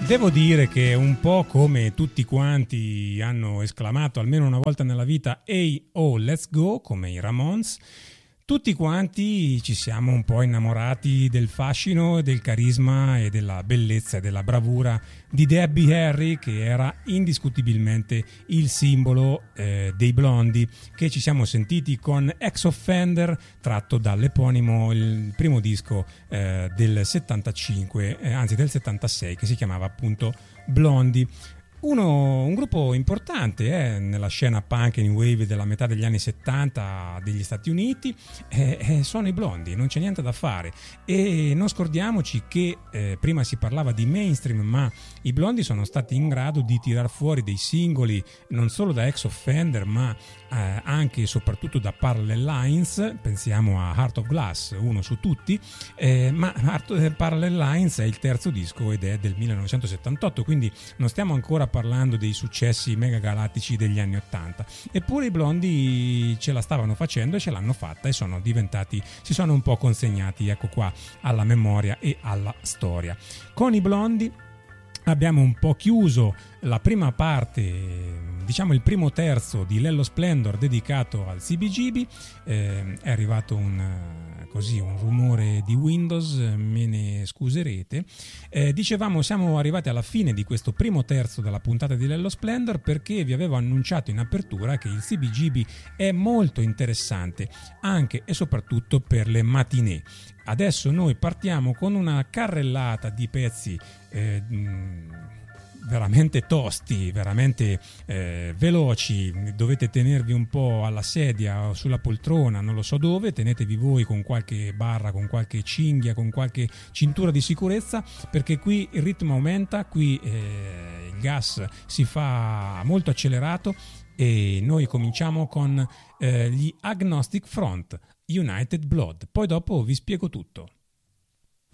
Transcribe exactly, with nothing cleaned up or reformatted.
Devo dire che un po' come tutti quanti hanno esclamato almeno una volta nella vita "Hey, oh, let's go", come i Ramones, tutti quanti ci siamo un po' innamorati del fascino, del carisma e della bellezza e della bravura di Debbie Harry, che era indiscutibilmente il simbolo eh, dei Blondie, che ci siamo sentiti con Ex Offender, tratto dall'eponimo, il primo disco eh, del settantacinque, eh, anzi del settantasei, che si chiamava appunto Blondie. Uno, un gruppo importante eh, nella scena punk e new wave della metà degli anni settanta degli Stati Uniti, eh, eh, sono i Blondie, non c'è niente da fare. E non scordiamoci che eh, prima si parlava di mainstream, ma i Blondie sono stati in grado di tirar fuori dei singoli non solo da Ex Offender, ma eh, anche e soprattutto da Parallel Lines. Pensiamo a Heart of Glass, uno su tutti, eh, ma Heart, Parallel Lines è il terzo disco ed è del millenovecentosettantotto, quindi non stiamo ancora parlando dei successi mega galattici degli anni ottanta. Eppure i Blondie ce la stavano facendo e ce l'hanno fatta e sono diventati, si sono un po' consegnati, ecco qua, alla memoria e alla storia. Con i Blondie abbiamo un po' chiuso la prima parte, diciamo il primo terzo di Lello Splendor dedicato al C B G B. Eh, è arrivato un, così, un rumore di Windows, me ne scuserete. Eh, dicevamo, siamo arrivati alla fine di questo primo terzo della puntata di Lello Splendor, perché vi avevo annunciato in apertura che il C B G B è molto interessante anche e soprattutto per le matinée. Adesso noi partiamo con una carrellata di pezzi eh, veramente tosti, veramente eh, veloci. Dovete tenervi un po' alla sedia o sulla poltrona, non lo so dove, tenetevi voi con qualche barra, con qualche cinghia, con qualche cintura di sicurezza, perché qui il ritmo aumenta, qui eh, il gas si fa molto accelerato e noi cominciamo con eh, gli Agnostic Front, United Blood. Poi dopo vi spiego tutto.